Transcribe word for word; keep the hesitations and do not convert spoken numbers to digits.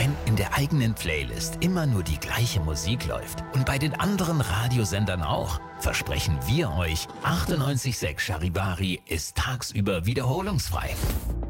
Wenn in der eigenen Playlist immer nur die gleiche Musik läuft und bei den anderen Radiosendern auch, versprechen wir euch, achtundneunzig Komma sechs Charivari ist tagsüber wiederholungsfrei.